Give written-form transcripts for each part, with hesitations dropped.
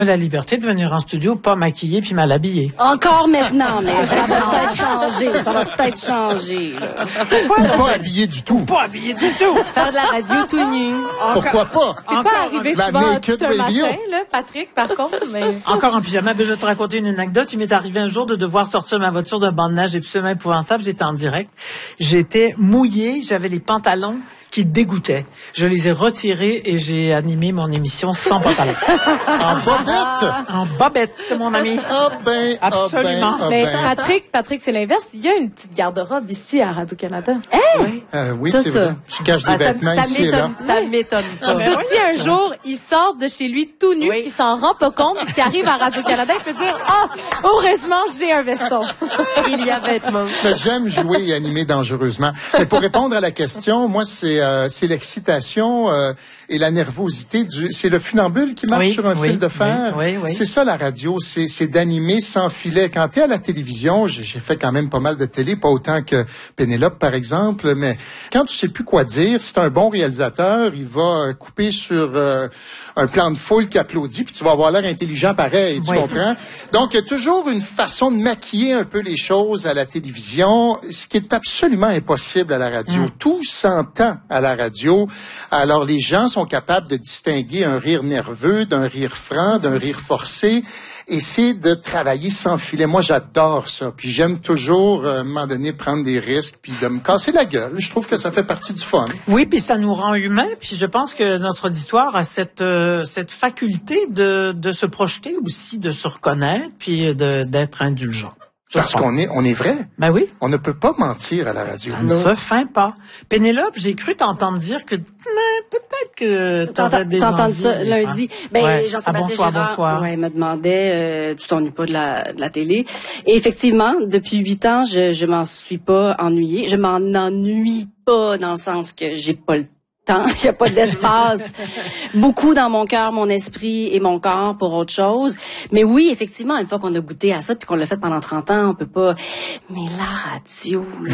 La liberté de venir en studio pas maquillée puis mal habillée. Encore maintenant, mais ça va peut-être changer. Ça va peut-être changer. Pas habillé du tout. Pas habillée du tout. Faire de la radio tout nu. Pourquoi pas? C'est pas arrivé la souvent naked tout un radio. matin, là, Patrick, par contre, mais... Encore en pyjama. Ben, je vais te raconter une anecdote. Il m'est arrivé un jour de devoir sortir ma voiture d'un banc de neige absolument épouvantable. J'étais en direct. J'étais mouillée. J'avais les pantalons qui dégoûtaient. Je les ai retirés et j'ai animé mon émission sans pantalon. En bobette? En bobette, mon ami. Absolument. Mais Patrick, c'est l'inverse. Il y a une petite garde-robe ici à Radio-Canada. Oui, c'est vrai. Je cache des vêtements ici et là. Ça m'étonne pas. mais Si un jour, il sort de chez lui tout nu, il s'en rend pas compte, puis qu'il arrive à Radio-Canada, il peut dire « Ah, heureusement, j'ai un veston. » Il y a vêtements. Mais j'aime jouer et animer dangereusement. Mais pour répondre à la question, moi, c'est l'excitation et la nervosité c'est le funambule qui marche sur un fil de fer. Oui. C'est ça la radio, c'est d'animer sans filet. Quand t'es à la télévision, j'ai fait quand même pas mal de télé, pas autant que Pénélope par exemple, mais quand tu sais plus quoi dire, si t'es un bon réalisateur, il va couper sur un plan de foule qui applaudit, puis tu vas avoir l'air intelligent pareil, tu comprends? Donc, il y a toujours une façon de maquiller un peu les choses à la télévision, ce qui est absolument impossible à la radio. Tout s'entend à la radio. Alors, les gens sont capables de distinguer un rire nerveux d'un rire franc, d'un rire forcé, et c'est de travailler sans filet. Moi, j'adore ça. Puis j'aime toujours, à un moment donné, prendre des risques, puis de me casser la gueule. Je trouve que ça fait partie du fun. Oui, puis ça nous rend humains. Puis je pense que notre auditoire a cette faculté de se projeter aussi, de se reconnaître, puis d'être indulgent. Parce qu'on est vrai. Ben oui. On ne peut pas mentir à la radio. Ça ne se feint pas. Pénélope, j'ai cru t'entendre dire que peut-être que t'aurais des envies. T'entends ça lundi. Ben, Jean-Sébastien bonsoir. Me demandait, tu t'ennuies pas de la télé. Et effectivement, depuis 8 ans, je m'en suis pas ennuyée. Je m'en ennuie pas dans le sens que j'ai pas le temps, il n'y a pas d'espace. Beaucoup dans mon cœur, mon esprit et mon corps pour autre chose. Mais oui, effectivement, une fois qu'on a goûté à ça puis qu'on l'a fait pendant 30 ans, on peut pas... Mais la radio, là...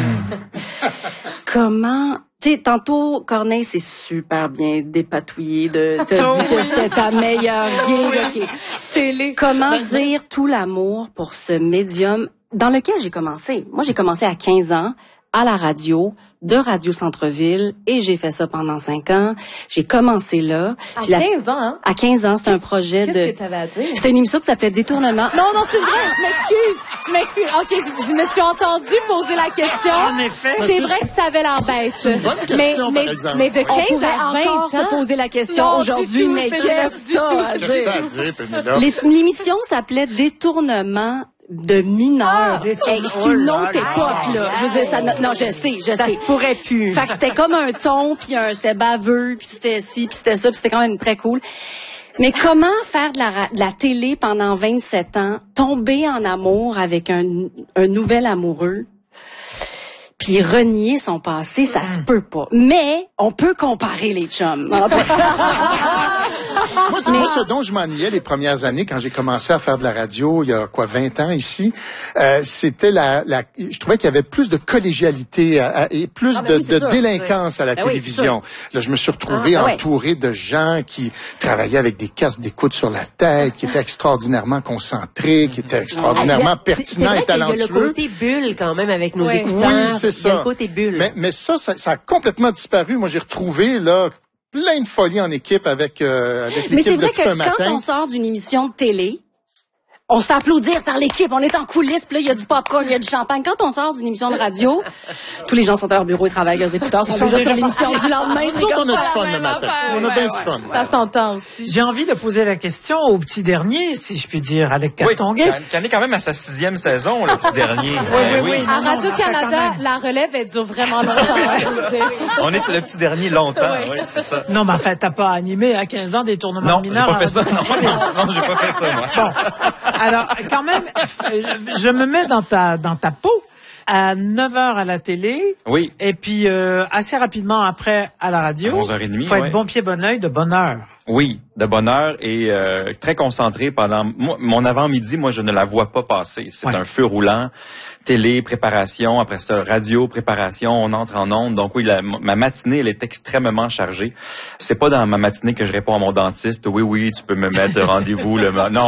Comment... Tu sais, tantôt, Corneille s'est super bien dépatouillé t'as dit que c'était ta meilleure gig. OK. Télé. Comment dire tout l'amour pour ce médium dans lequel j'ai commencé? Moi, j'ai commencé à 15 ans à la radio, de Radio Centre-Ville, et j'ai fait ça pendant 5 ans. J'ai commencé là. À 15 ans, hein? À 15 ans, c'était un projet Qu'est-ce que t'avais à dire? C'était une émission qui s'appelait Détournement. Non, c'est vrai, je m'excuse. OK, je me suis entendue poser la question. En effet. C'est vrai que ça avait l'air bête. C'est une bonne question, par exemple. Mais de 15 à 20 ans, se poser la question Non, aujourd'hui, du tout, mais Pénélope, qu'est-ce que Qu'est-ce que t'as à dire, Pénélope? L'émission s'appelait Détournement de mineurs. Hey, c'est une autre époque, là. Je veux dire, ça, non, je sais. Ça se pourrait plus. Fait que c'était comme un ton, puis c'était baveux, puis c'était ci, puis c'était ça, puis c'était quand même très cool. Mais comment faire de la télé pendant 27 ans, tomber en amour avec un nouvel amoureux, puis renier son passé, ça se peut pas. Mais on peut comparer les chums. Moi, ce dont je m'ennuyais les premières années quand j'ai commencé à faire de la radio, il y a 20 ans ici, c'était je trouvais qu'il y avait plus de collégialité et plus de délinquance à la télévision. Là, je me suis retrouvé entouré de gens qui travaillaient avec des casques d'écoute sur la tête, qui étaient extraordinairement concentrés, qui étaient extraordinairement pertinents et talentueux. Il y a le côté bulle quand même avec nos écouteurs. Oui, c'est ça. Il y a le côté bulle. Mais ça a complètement disparu. Moi, j'ai retrouvé là plein de folie en équipe avec l'équipe de tout un matin. Mais c'est vrai que quand on sort d'une émission de télé, on se fait applaudir par l'équipe, on est en coulisses, puis là, il y a du popcorn, il y a du champagne. Quand on sort d'une émission de radio, tous les gens sont à leur bureau, ils travaillent avec leurs écouteurs, sont déjà sur l'émission du lendemain. Nous autres, on a du fun le matin. On a bien du fun. Ça s'entend aussi. J'ai envie de poser la question au petit dernier, si je puis dire, Alec Castonguay. Oui, qui en est quand même à sa 6e saison, le petit dernier. Oui. À Radio-Canada, la relève, elle dure vraiment longtemps. On est le petit dernier longtemps, oui, c'est ça. Non, mais en fait, t'as pas animé à 15 ans des tournements mineurs. Non, j'ai pas fait ça. Non, j'ai pas fait ça, moi. Bon. Alors, quand même, je me mets dans ta peau. à 9h à la télé. Oui. Et puis, assez rapidement après, à la radio. À 11h30. Faut être bon pied, bon oeil, de bonne heure. Oui, de bonne heure et très concentré pendant mon avant-midi. Moi, je ne la vois pas passer. C'est un feu roulant. Télé, préparation, après ça, radio, préparation, on entre en ondes. Donc oui, ma matinée, elle est extrêmement chargée. C'est pas dans ma matinée que je réponds à mon dentiste, oui, tu peux me mettre rendez-vous. Non,